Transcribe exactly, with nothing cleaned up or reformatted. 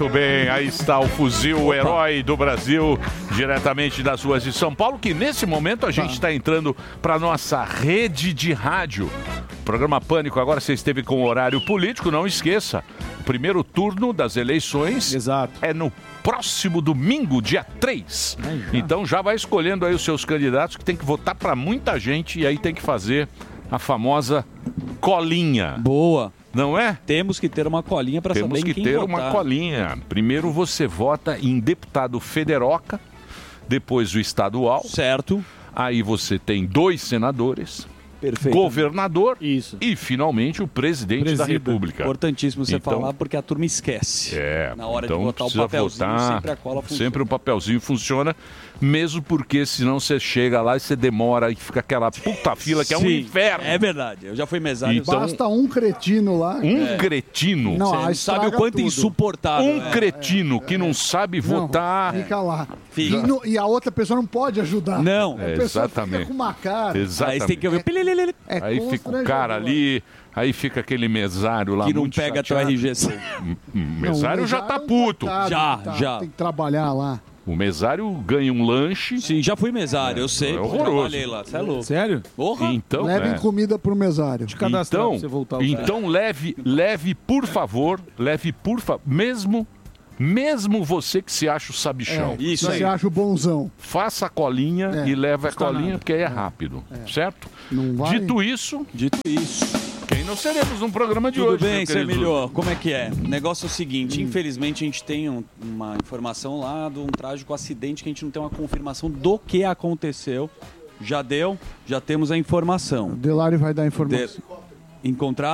Muito bem, aí está o fuzil, o herói do Brasil, diretamente das ruas de São Paulo, que nesse momento a gente está entrando para nossa rede de rádio. Programa Pânico, agora você esteve com o horário político, não esqueça, o primeiro turno das eleições Exato. é no próximo domingo, dia três. É, então já vai escolhendo aí os seus candidatos, que tem que votar para muita gente e aí tem que fazer a famosa colinha. Boa. Não é? Temos que ter uma colinha para saber Temos que quem ter votar. uma colinha. Primeiro você vota em deputado federoca, depois o estadual. Certo. Aí você tem dois senadores. Perfeito. Governador Isso. e, finalmente, o presidente Presida. da República. Importantíssimo você então, falar, porque a turma esquece. É, Na hora então de botar o precisa papelzinho, votar, sempre a cola funciona. Sempre o papelzinho funciona, mesmo porque senão você chega lá e você demora e fica aquela puta fila que é um Sim, inferno. É verdade, eu já fui mesário. Então, Basta um cretino lá. Um É. cretino. Não, Você aí não sabe o estraga quanto tudo. insuportável. Um é. cretino que não sabe Não, votar. Fica lá. Fica. E, no- e a outra pessoa não pode ajudar. Não. A É, pessoa exatamente. fica com uma cara. Exatamente. Aí você tem que ouvir. pilililili. É Aí fica o cara constrangedor. ali, aí fica aquele mesário lá Que não muito pega teu chateado. R G C. Hum, hum, Não, o mesário já tá é um puto. coitado, Já, tá- já. Tem que trabalhar lá. O mesário ganha um lanche. Sim, já fui mesário, eu sei. É pô, horroroso. Trabalhei lá, você é louco. Sério? Porra. Então, Levem é. comida pro mesário. cadastrar Então, pra você voltar a usar. então leve, leve por favor, leve por favor, mesmo, mesmo você que se acha o sabichão. É, Isso você aí. acha o bonzão. Faça a colinha É, e leve a custa colinha, nada. porque aí é rápido, certo? Não vai. Dito isso, Dito isso. quem não seremos no programa de Tudo hoje, bem, meu seu querido? melhor. Como é que é? O negócio é o seguinte, infelizmente a gente tem um- uma informação lá de um trágico acidente que a gente não tem uma confirmação do que aconteceu. Já deu, já temos a informação. O Delari vai dar informação. De- Encontrar